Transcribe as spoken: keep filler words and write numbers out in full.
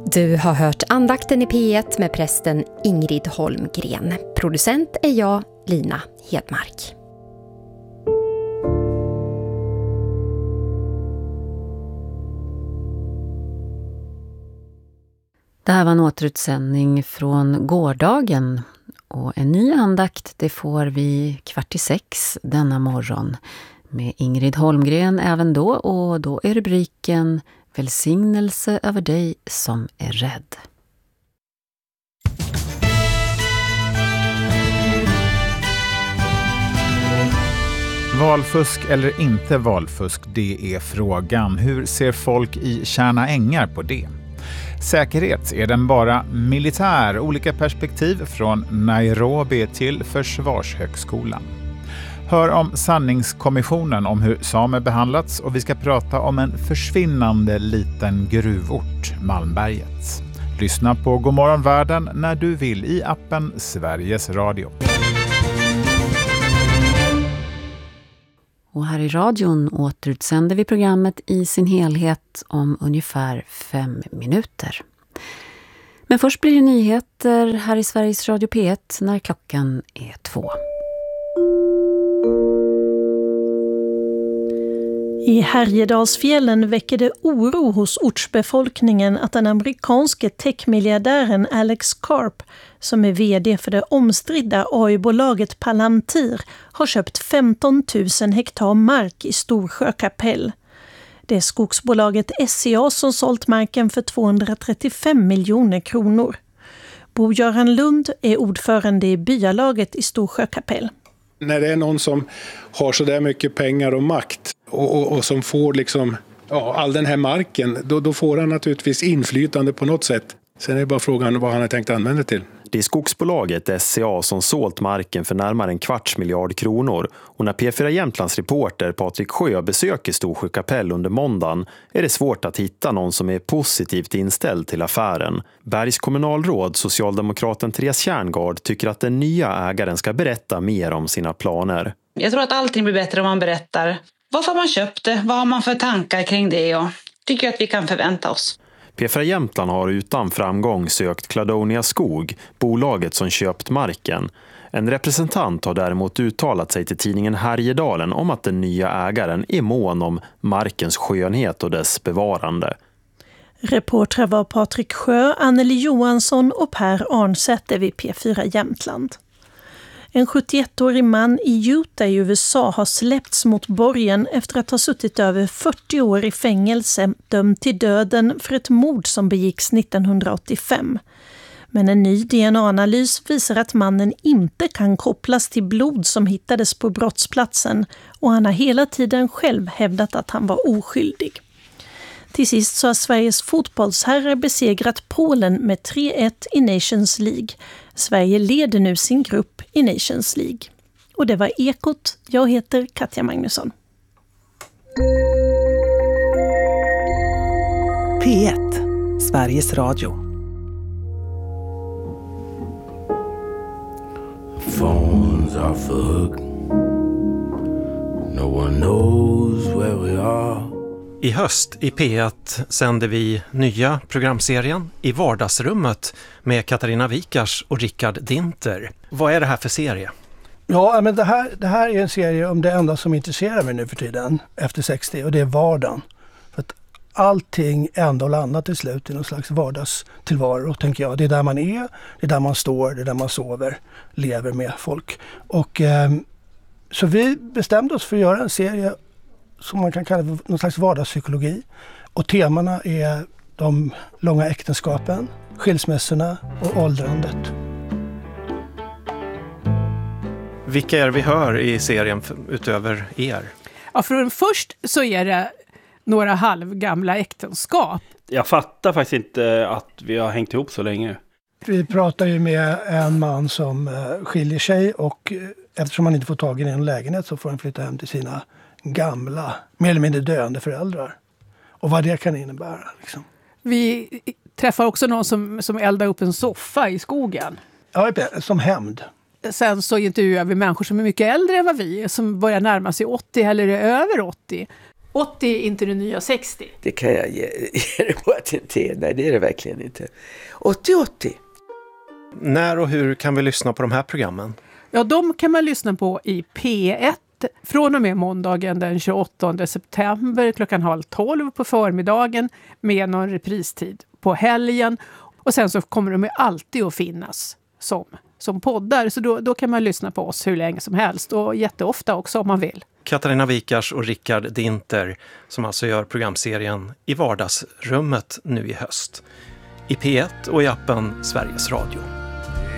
Du har hört andakten i P ett med prästen Ingrid Holmgren. Producent är jag, Lina Hedmark. Det här var en återutsändning från gårdagen och en ny andakt det får vi kvart i sex denna morgon med Ingrid Holmgren även då, och då är rubriken Välsignelse över dig som är rädd. Valfusk eller inte valfusk, det är frågan. Hur ser folk i Tjärna ängar på det? Säkerhet, är den bara militär? Olika perspektiv från Nairobi till Försvarshögskolan. Hör om sanningskommissionen om hur samer behandlats, och vi ska prata om en försvinnande liten gruvort, Malmberget. Lyssna på Godmorgon Världen när du vill i appen Sveriges Radio. Och här i radion återutsänder vi programmet i sin helhet om ungefär fem minuter. Men först blir det nyheter här i Sveriges Radio P ett när klockan är två. I Härjedalsfjällen väcker det oro hos ortsbefolkningen att den amerikanske techmiljardären Alex Karp, som är vd för det omstridda A I-bolaget Palantir, har köpt femton tusen hektar mark i Storsjökapell. Det är skogsbolaget S C A som sålt marken för tvåhundratrettiofem miljoner kronor. Bo-Göran Lund är ordförande i byalaget i Storsjökapell. När det är någon som har så där mycket pengar och makt och, och, och som får liksom, ja, all den här marken, då, då får han naturligtvis inflytande på något sätt. Sen är det bara frågan vad han har tänkt använda det till. Det är skogsbolaget S C A som sålt marken för närmare en kvarts miljard kronor. Och när P fyra Jämtlands reporter Patrik Sjö besöker Storsjökapell under måndagen är det svårt att hitta någon som är positivt inställd till affären. Bergs kommunalråd, socialdemokraten Therese Kärngard, tycker att den nya ägaren ska berätta mer om sina planer. Jag tror att allting blir bättre om man berättar varför man köpte, vad har man för tankar kring det, och tycker att vi kan förvänta oss. P fyra Jämtland har utan framgång sökt Cladonia Skog, bolaget som köpt marken. En representant har däremot uttalat sig till tidningen Härjedalen om att den nya ägaren är mån om markens skönhet och dess bevarande. Reportrar var Patrik Sjö, Anneli Johansson och Per Arnsätter vid P fyra Jämtland. En sjuttioettårig man i Utah i U S A har släppts mot borgen efter att ha suttit över fyrtio år i fängelse, dömd till döden för ett mord som begicks nittonhundraåttiofem. Men en ny D N A-analys visar att mannen inte kan kopplas till blod som hittades på brottsplatsen, och han har hela tiden själv hävdat att han var oskyldig. Till sist så har Sveriges fotbollsherrar besegrat Polen med tre ett i Nations League. Sverige leder nu sin grupp i Nations League. Och det var Ekot. Jag heter Katja Magnusson. P ett, Sveriges Radio. Phones are for hook. No one knows where we are. I höst i P ett sänder vi nya programserien I vardagsrummet med Katarina Wikars och Rickard Dinter. Vad är det här för serie? Ja, men det här, det här är en serie om det enda som intresserar mig nu för tiden efter sextio, och det är vardagen. För att allting ändå landar till slut i någon slags vardagstillvaro, tänker jag. Det är där man är, det är där man står, det är där man sover, lever med folk. Och eh, så vi bestämde oss för att göra en serie som man kan kalla för någon slags vardagspsykologi. Och temana är de långa äktenskapen, skilsmässorna och åldrandet. Vilka är vi hör i serien utöver er? Ja, för först så är det några halvgamla äktenskap. Jag fattar faktiskt inte att vi har hängt ihop så länge. Vi pratar ju med en man som skiljer sig, och eftersom han inte får tag i en lägenhet så får han flytta hem till sina gamla, mer eller mindre döende föräldrar. Och vad det kan innebära. Liksom. Vi träffar också någon som, som eldar upp en soffa i skogen. Ja, som hämnd. Sen så intervjuar vi människor som är mycket äldre än vad vi är, som börjar närma sig åttio eller är över åttio. åttio är inte det nya sextio. Det kan jag ge, ge det på att det inte är. Nej, det är det verkligen inte. åttio åttio. När och hur kan vi lyssna på de här programmen? Ja, de kan man lyssna på i P ett från och med måndagen den tjugoåttonde september klockan halv tolv på förmiddagen med någon repristid på helgen. Och sen så kommer de ju alltid att finnas som, som poddar. Så då, då kan man lyssna på oss hur länge som helst och jätteofta också om man vill. Katarina Wikars och Rickard Dinter som alltså gör programserien I vardagsrummet nu i höst. I P ett och i appen Sveriges Radio.